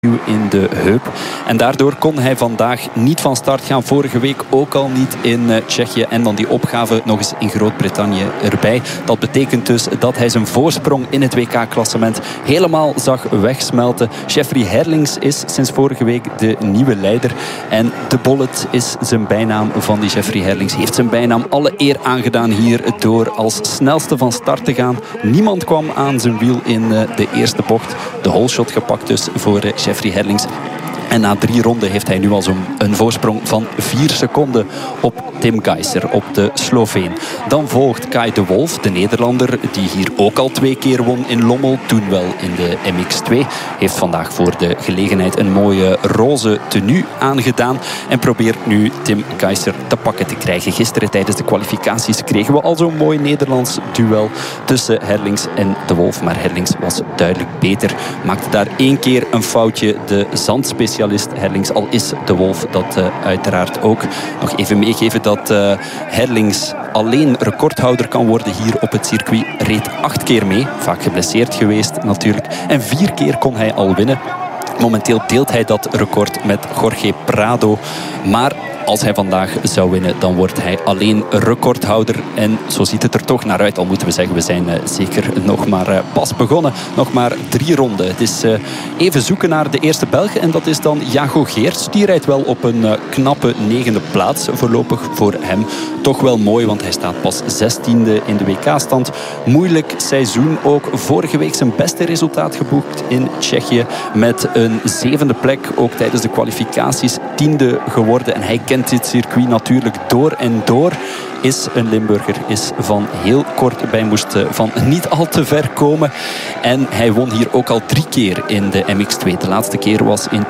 in de heup. En daardoor kon hij vandaag niet van start gaan. Vorige week ook al niet in Tsjechië. En dan die opgave nog eens in Groot-Brittannië erbij. Dat betekent dus dat hij zijn voorsprong in het WK-klassement helemaal zag wegsmelten. Jeffrey Herlings is sinds vorige week de nieuwe leider. En de Bullet is zijn bijnaam van die Jeffrey Herlings. Heeft zijn bijnaam alle eer aangedaan hier door als snelste van start te gaan. Niemand kwam aan zijn wiel in de eerste bocht. De holeshot gepakt dus voor Jeffrey Herlings. En na 3 ronden heeft hij nu al zo'n voorsprong van 4 seconden op Tim Gajser, op de Sloveen. Dan volgt Kai de Wolf, de Nederlander, die hier ook al 2 keer won in Lommel. Toen wel in de MX2. Heeft vandaag voor de gelegenheid een mooie roze tenue aangedaan. En probeert nu Tim Gajser te pakken te krijgen. Gisteren tijdens de kwalificaties kregen we al zo'n mooi Nederlands duel tussen Herlings en de Wolf. Maar Herlings was duidelijk beter. Maakte daar 1 keer een foutje. De zandspecialist Herlings, al is de Wolf dat uiteraard ook. Nog even meegeven dat Herlings alleen recordhouder kan worden hier op het circuit. Reed 8 keer mee, vaak geblesseerd geweest natuurlijk. En 4 keer kon hij al winnen. Momenteel deelt hij dat record met Jorge Prado. Maar als hij vandaag zou winnen, dan wordt hij alleen recordhouder. En zo ziet het er toch naar uit. Al moeten we zeggen, we zijn zeker nog maar pas begonnen. Nog maar 3 ronden. Het is even zoeken naar de eerste Belg. En dat is dan Jago Geerts. Die rijdt wel op een knappe 9e plaats voorlopig voor hem. Toch wel mooi, want hij staat pas 16e in de WK-stand. Moeilijk seizoen ook. Vorige week zijn beste resultaat geboekt in Tsjechië. Met een 7e plek, ook tijdens de kwalificaties 10e geworden. En hij kent dit circuit natuurlijk door en door. Is een Limburger, is van heel kort bij, moest van niet al te ver komen. En hij won hier ook al 3 keer in de MX2. De laatste keer was in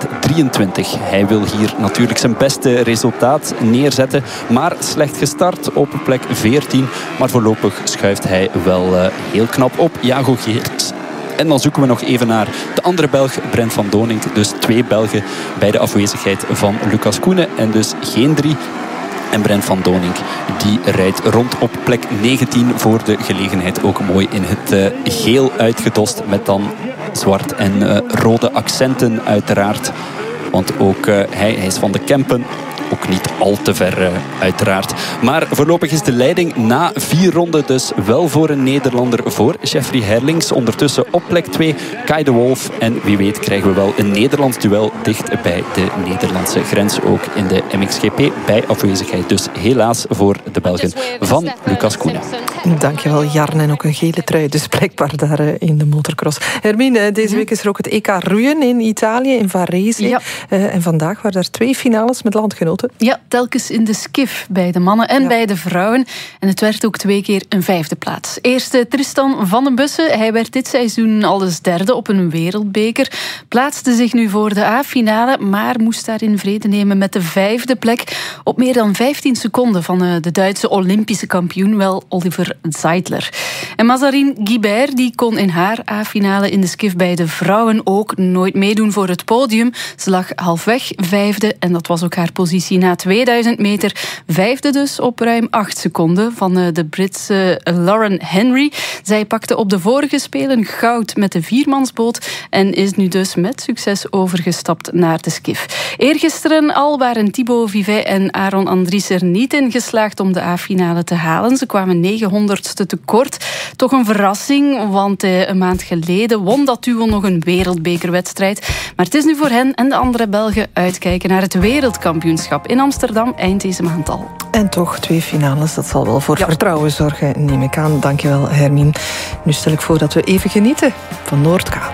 2023. Hij wil hier natuurlijk zijn beste resultaat neerzetten. Maar slecht gestart op plek 14. Maar voorlopig schuift hij wel heel knap op. Jago Geerts. En dan zoeken we nog even naar de andere Belg, Brent van Donink. Dus 2 Belgen bij de afwezigheid van Lucas Koenen. En dus geen 3. En Brent van Donink, die rijdt rond op plek 19 voor de gelegenheid. Ook mooi in het geel uitgedost met dan zwart en rode accenten uiteraard. Want ook hij is van de Kempen. Ook niet al te ver uiteraard. Maar voorlopig is de leiding na 4 ronden dus wel voor een Nederlander, voor Jeffrey Herlings. Ondertussen op plek 2 Kai de Wolf. En wie weet krijgen we wel een Nederlands duel dicht bij de Nederlandse grens. Ook in de MXGP bij afwezigheid. Dus helaas voor de Belgen van Lucas Koenen. Dankjewel Jarn. En ook een gele trui dus blijkbaar daar in de motocross. Hermine, deze week is er ook het EK roeien in Italië, in Varese. Ja. En vandaag waren er 2 finales met landgenoten. Ja, telkens in de skiff bij de mannen en bij de vrouwen. En het werd ook 2 keer een 5e plaats. Eerst Tristan van den Bussen. Hij werd dit seizoen al eens 3e op een wereldbeker. Plaatste zich nu voor de A-finale, maar moest daarin vrede nemen met de 5e plek. Op meer dan 15 seconden van de Duitse Olympische kampioen, wel Oliver Zeidler. En Mazarine Guibert, die kon in haar A-finale in de skiff bij de vrouwen ook nooit meedoen voor het podium. Ze lag halfweg 5e en dat was ook haar positie na 2000 meter. 5e dus op ruim 8 seconden van de Britse Lauren Henry. Zij pakte op de vorige Spelen goud met de 4-mansboot en is nu dus met succes overgestapt naar de skiff. Eergisteren al waren Thibaut Vivet en Aaron Andries er niet in geslaagd om de A-finale te halen. Ze kwamen 900ste tekort. Toch een verrassing, want een maand geleden won dat duo nog een wereldbekerwedstrijd. Maar het is nu voor hen en de andere Belgen uitkijken naar het wereldkampioenschap in Amsterdam eind deze maand al. En toch 2 finales, dat zal wel voor vertrouwen zorgen, neem ik aan. Dankjewel, Hermine. Nu stel ik voor dat we even genieten van Noordkaap.